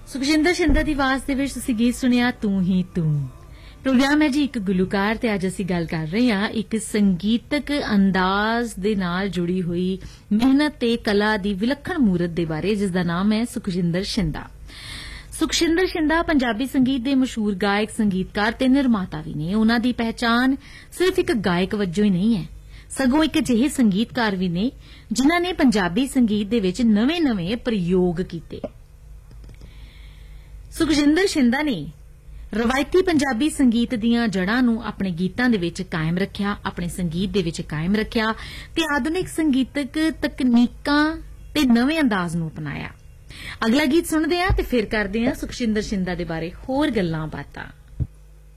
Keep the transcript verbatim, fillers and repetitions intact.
ਸੁਖਜਿੰਦਰ ਸ਼ਿੰਦਾ ਦੀ ਆਵਾਜ਼ ਦੇ ਵਿੱਚ ਤੁਸੀਂ ਗੀਤ ਸੁਣਿਆ ਤੂੰ ਹੀ ਤੂੰ। ਪ੍ਰੋਗਰਾਮ ਹੈ ਜੀ ਇੱਕ ਗੁਲੂਕਾਰ ਤੇ ਅੱਜ ਅਸੀਂ ਗੱਲ ਕਰ ਰਹੇ ਹਾਂ ਇੱਕ ਸੰਗੀਤਕ ਅੰਦਾਜ਼ ਦੇ ਨਾਲ ਜੁੜੀ ਹੋਈ ਮਿਹਨਤ ਤੇ ਕਲਾ ਦੀ ਵਿਲੱਖਣ ਮੂਰਤ ਦੇ ਬਾਰੇ, ਜਿਸ ਦਾ ਨਾਮ ਹੈ ਸੁਖਜਿੰਦਰ ਸ਼ਿੰਦਾ। ਸੁਖਜਿੰਦਰ ਸ਼ਿੰਦਾ ਪੰਜਾਬੀ ਸੰਗੀਤ ਦੇ ਮਸ਼ਹੂਰ ਗਾਇਕ, ਸੰਗੀਤਕਾਰ ਤੇ ਨਿਰਮਾਤਾ ਵੀ ਨੇ। ਉਨ੍ਹਾਂ ਦੀ ਪਹਿਚਾਣ ਸਿਰਫ ਇੱਕ ਗਾਇਕ ਵਜੋਂ ਹੀ ਨਹੀਂ ਹੈ, ਸਗੋਂ ਇੱਕ ਅਜਿਹੇ ਸੰਗੀਤਕਾਰ ਵੀ ਨੇ ਜਿਨ੍ਹਾਂ ਨੇ ਪੰਜਾਬੀ ਸੰਗੀਤ ਦੇ ਵਿੱਚ ਨਵੇਂ-ਨਵੇਂ ਪ੍ਰਯੋਗ ਕੀਤੇ। ਸੁਖਜਿੰਦਰ ਸ਼ਿੰਦਾ ਨੇ ਰਵਾਇਤੀ ਪੰਜਾਬੀ ਸੰਗੀਤ ਦੀਆਂ ਜੜ੍ਹਾਂ ਨੂੰ ਆਪਣੇ ਗੀਤਾਂ ਦੇ ਵਿੱਚ ਕਾਇਮ ਰੱਖਿਆ, ਆਪਣੇ ਸੰਗੀਤ ਦੇ ਵਿੱਚ ਕਾਇਮ ਰੱਖਿਆ ਤੇ ਆਧੁਨਿਕ ਸੰਗੀਤਕ ਤਕਨੀਕਾਂ ਤੇ ਨਵੇਂ ਅੰਦਾਜ਼ ਨੂੰ ਅਪਣਾਇਆ। ਅਗਲਾ ਗੀਤ ਸੁਣਦੇ ਹਾਂ ਤੇ ਫਿਰ ਕਰਦੇ ਹਾਂ ਸੁਖਜਿੰਦਰ ਸ਼ਿੰਦਾ ਦੇ ਬਾਰੇ ਹੋਰ ਗੱਲਾਂ ਬਾਤਾਂ।